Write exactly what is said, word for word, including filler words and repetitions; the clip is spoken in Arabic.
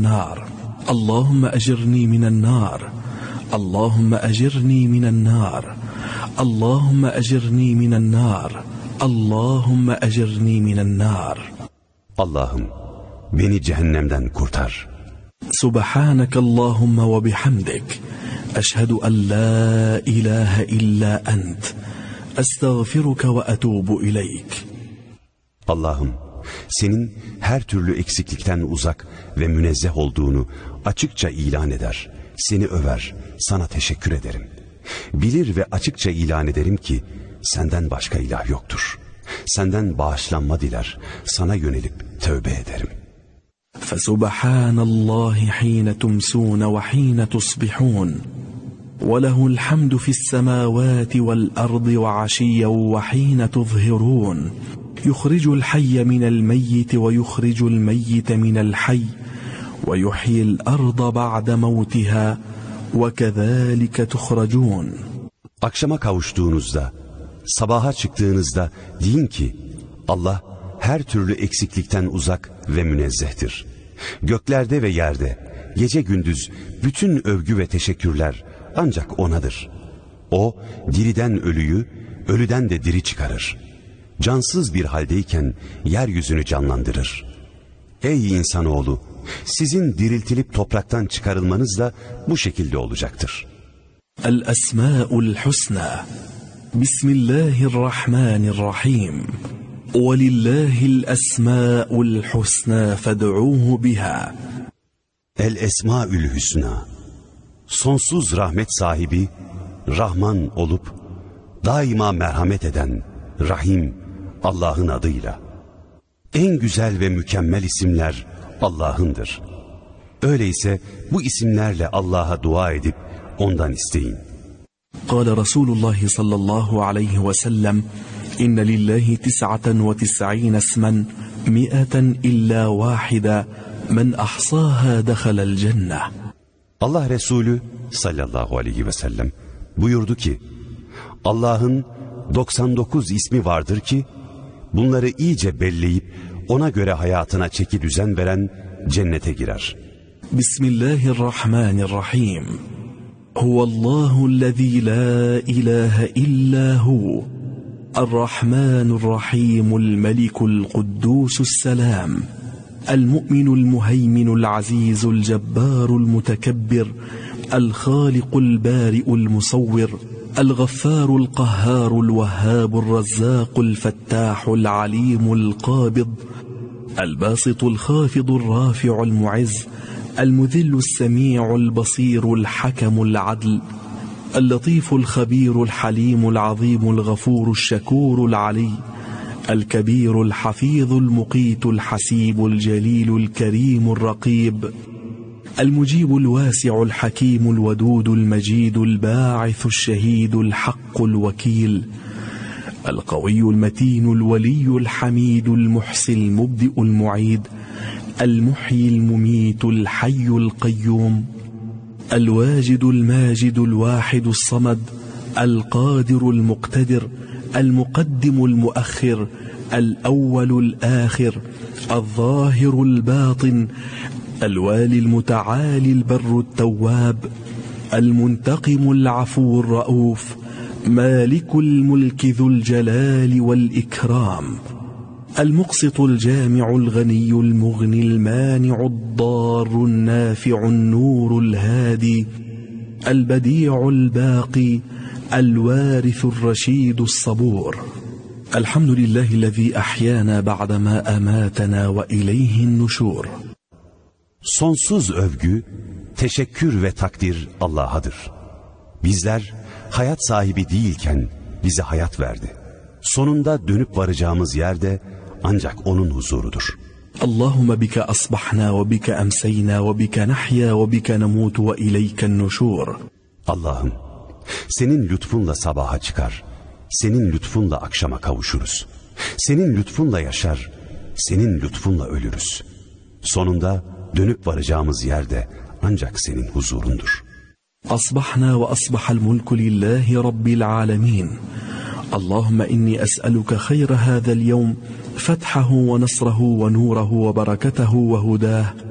النار اللهم أجرني من النار اللهم أجرني من النار اللهم أجرني من النار اللهم أجرني من النار. Allah'ım beni cehennemden kurtar. سبحانك اللهم وبحمدك أشهد أن لا إله إلا أنت أستغفرك وأتوب إليك. Allah'ım senin her türlü eksiklikten uzak ve münezzeh olduğunu açıkça ilan eder, seni över, sana teşekkür ederim. Bilir ve açıkça ilan ederim ki senden başka ilah yoktur. Senden bağışlanma diler, sana yönelip tövbe ederim. فسبحان الله حين تمسون وحين تصبحون وله الحمد في السماوات والأرض وعشيا وحين تظهرون يخرج الحي من الميت ويخرج الميت من الحي ويحيي الأرض بعد موتها وكذلك تخرجون. Akşama kavuştuğunuzda, sabaha çıktığınızda deyin ki Allah her türlü eksiklikten uzak ve münezzehtir. Göklerde ve yerde, gece gündüz bütün övgü ve teşekkürler ancak O'nadır. O diriden ölüyü, ölüden de diri çıkarır. Cansız bir haldeyken yeryüzünü canlandırır. Ey insanoğlu, sizin diriltilip topraktan çıkarılmanız da bu şekilde olacaktır. El-Esmâ'ul Husnâ Bismillahirrahmanirrahim وَلِلَّهِ الْأَسْمَاءُ الْحُسْنَى فَادْعُوهُ بِهَا. El-Esmâ'ül Hüsnâ, sonsuz rahmet sahibi, Rahman olup daima merhamet eden Rahim Allah'ın adıyla. En güzel ve mükemmel isimler Allah'ındır. Öyleyse bu isimlerle Allah'a dua edip ondan isteyin. قال رسول الله صلى الله عليه وسلم إن لله تسعة وتسعين اسما مئة إلا واحدة من أحصاها دخل الجنة. Allah Resulü sallallahu aleyhi ve sellem buyurdu ki Allah'ın doksan dokuz ismi vardır ki bunları iyice belleyip ona göre hayatına çeki düzen veren cennete girer. Bismillahirrahmanirrahim. Huvallahu'llezî la ilahe illâhu. Errahmanurrahimul melikul kuddusus selam. المؤمن المهيمن العزيز الجبار المتكبر الخالق البارئ المصور الغفار القهار الوهاب الرزاق الفتاح العليم القابض الباسط الخافض الرافع المعز المذل السميع البصير الحكم العدل اللطيف الخبير الحليم العظيم الغفور الشكور العلي الكبير الحفيظ المقيت الحسيب الجليل الكريم الرقيب المجيب الواسع الحكيم الودود المجيد الباعث الشهيد الحق الوكيل القوي المتين الولي الحميد المحصي المبدئ المعيد المحيي المميت الحي القيوم الواجد الماجد الواحد الصمد القادر المقتدر المقدم المؤخر الأول الآخر الظاهر الباطن الوالي المتعالي البر التواب المنتقم العفو الرؤوف مالك الملك ذو الجلال والإكرام المقسط الجامع الغني المغني المانع الضار النافع النور الهادي البديع الباقي الوارث الرشيد الصبور الحمد لله الذي أحيانا بعدما أماتنا وإليه النشور. Sonsuz övgü, teşekkür ve takdir Allah'adır. Bizler hayat sahibi değilken bize hayat verdi. Sonunda dönüp varacağımız yerde ancak onun huzurudur. Allahümme bike asbahna ve bike emseyna ve bike nahya ve bike nemutu ve ileyken nuşur. Allah'ım, senin lütfunla sabaha çıkar, senin lütfunla akşama kavuşuruz. Senin lütfunla yaşar, senin lütfunla ölürüz. Sonunda dönüp varacağımız yerde ancak senin huzurundur. Asbahna ve asbahal mulku lillahi rabbil alemin. Allahümme inni es'aluke hayra hâzel yevm, fethahu ve nasrahu ve nurehu ve bereketehu ve hudâh.